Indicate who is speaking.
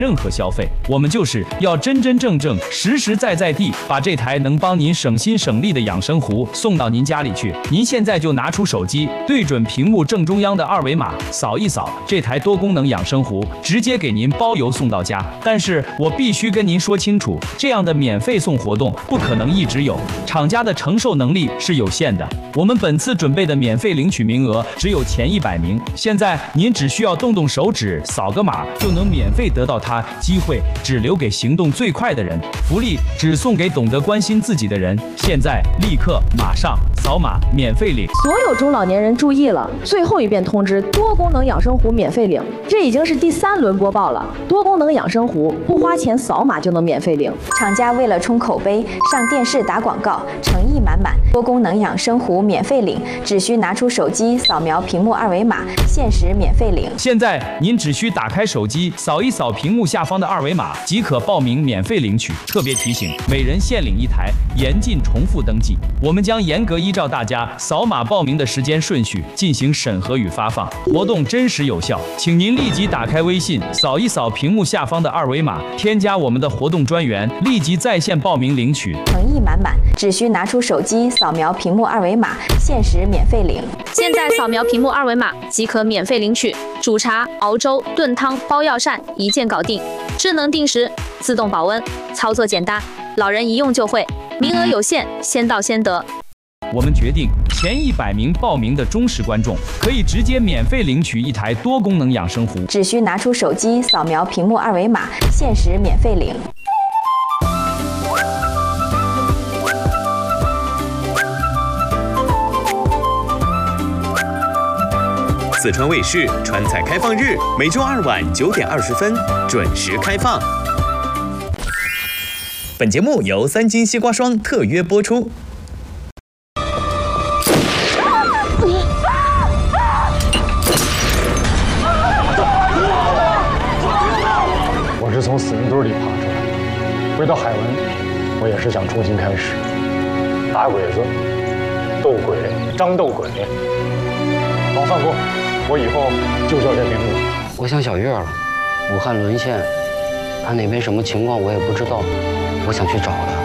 Speaker 1: 任何消费，我们就是要真真正正、实实在在地把这台能帮您省心省力的养生壶送到您家里去。您现在就拿出手机，对准屏幕正中央的二维码，扫一扫，这台多功能养生壶直接给您包邮送到家。但是我必须跟您说清楚，这样的免费送活动不可能一直有，厂家的承受能力是有限的。我们本次准备的免费领取名额只有前100名，现在您只需要动动手指，扫个码就能免费得到它。机会只留给行动最快的人，福利只送给懂得关心自己的人。现在立刻马上扫码免费领！
Speaker 2: 所有中老年人注意了，最后一遍通知：多功能养生壶免费领。这已经是第3轮播报了。多功能养生壶不花钱，扫码就能免费领。
Speaker 3: 厂家为了冲口碑，上电视打广告，诚意满满。多功能养生壶免费领，只需拿出手机扫描屏幕二维码，限时免费领。
Speaker 1: 现在您只需打开手机，扫一扫屏幕下方的二维码，即可报名免费领取。特别提醒，每人限领1台，严禁重复登记。我们将严格依照大家扫码报名的时间顺序进行审核与发放，活动真实有效。请您立即打开微信，扫一扫屏幕下方的二维码，添加我们的活动专员，立即在线报名领取。
Speaker 3: 诚意满满，只需拿出手机扫描屏幕二维码，限时免费领。
Speaker 4: 现在扫描屏幕二维码即可免费领取，煮茶、熬粥、炖汤、包药膳，一键搞定。智能定时，自动保温，操作简单，老人一用就会。名额有限，先到先得。
Speaker 1: 我们决定，前100名报名的忠实观众可以直接免费领取1台多功能养生壶，
Speaker 3: 只需拿出手机扫描屏幕二维码，限时免费领。
Speaker 5: 四川卫视川菜开放日，每周2晚9点20分准时开放。本节目由3金西瓜霜特约播出。
Speaker 6: 我是从死人堆里爬出来，回到海文，我也是想重新开始，打鬼子、斗鬼、张斗鬼。老范公，我以后就叫这名字。
Speaker 7: 我想小月了，武汉沦陷，他那边什么情况我也不知道，我想去找他。